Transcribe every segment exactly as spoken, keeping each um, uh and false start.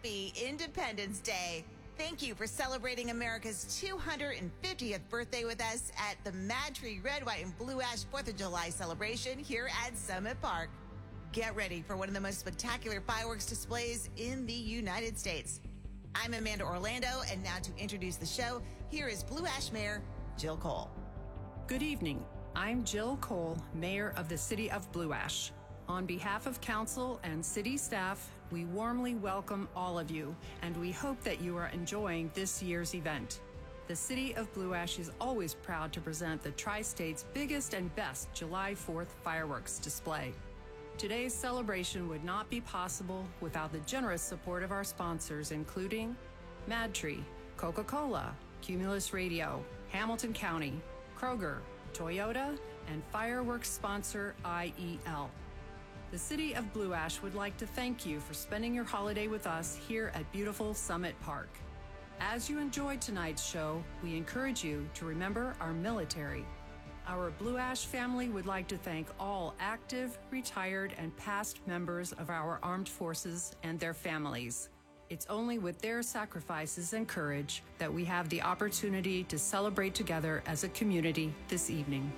Happy Independence Day. Thank you for celebrating America's two hundred fiftieth birthday with us at the Mad Tree Red, White, and Blue Ash fourth of July celebration here at Summit Park. Get ready for one of the most spectacular fireworks displays in the United States. I'm Amanda Orlando, and now to introduce the show, here is Blue Ash Mayor Jill Cole. Good evening. I'm Jill Cole, Mayor of the City of Blue Ash. On behalf of Council and City staff, we warmly welcome all of you, and we hope that you are enjoying this year's event. The City of Blue Ash is always proud to present the Tri-State's biggest and best July fourth fireworks display. Today's celebration would not be possible without the generous support of our sponsors, including Mad Tree, Coca-Cola, Cumulus Radio, Hamilton County, Kroger, Toyota, and fireworks sponsor I E L. The City of Blue Ash would like to thank you for spending your holiday with us here at beautiful Summit Park. As you enjoyed tonight's show, we encourage you to remember our military. Our Blue Ash family would like to thank all active, retired, and past members of our armed forces and their families. It's only with their sacrifices and courage that we have the opportunity to celebrate together as a community this evening.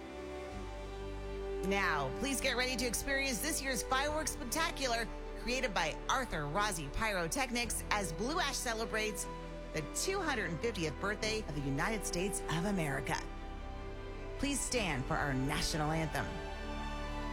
Now, please get ready to experience this year's Fireworks Spectacular, created by Arthur Rossi Pyrotechnics, as Blue Ash celebrates the two hundred fiftieth birthday of the United States of America. Please stand for our national anthem.